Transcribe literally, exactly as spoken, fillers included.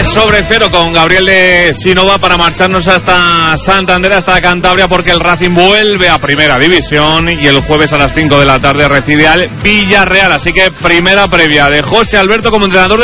sobre cero con Gabriel de Sinova para marcharnos hasta Santander, hasta Cantabria, porque el Racing vuelve a Primera División y el jueves a las cinco de la tarde recibe al Villarreal. Así que primera previa de José Alberto como entrenador